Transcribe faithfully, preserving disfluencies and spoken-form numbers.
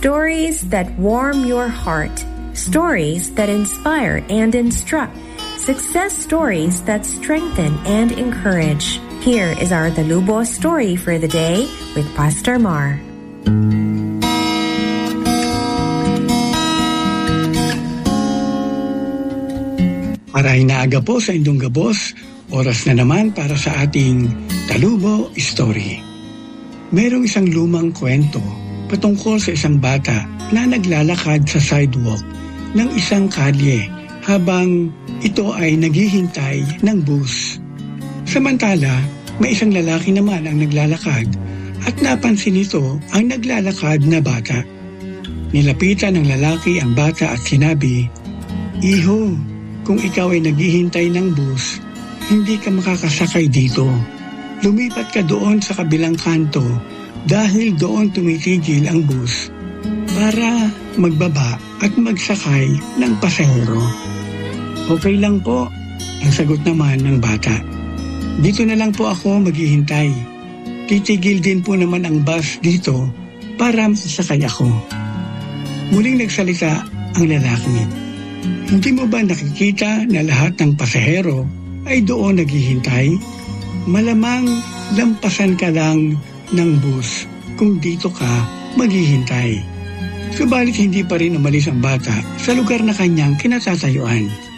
Stories that warm your heart. Stories that inspire and instruct. Success stories that strengthen and encourage. Here is our Talubo story for the day with Pastor Mar. Maray na aga po sa inyong gabos, oras na naman para sa ating Talubo Story. Merong isang lumang kwento patungkol sa isang bata na naglalakad sa sidewalk ng isang kalye habang ito ay naghihintay ng bus. Samantala, may isang lalaki naman ang naglalakad at napansin nito ang naglalakad na bata. Nilapitan ng lalaki ang bata at sinabi, "Iho, kung ikaw ay naghihintay ng bus, hindi ka makakasakay dito. Lumipat ka doon sa kabilang kanto dahil doon tumitigil ang bus para magbaba at magsakay ng pasahero." "Okay lang po," ang sagot naman ng bata. "Dito na lang po ako maghihintay. Titigil din po naman ang bus dito para masakay ako." Muling nagsalita ang lalaki. "Hindi mo ba nakikita na lahat ng pasahero ay doon naghihintay? Malamang lampasan ka lang ng bus kung dito ka maghihintay." Subalit hindi pa rin umalis ang bata sa lugar na kanyang kinatatayuan.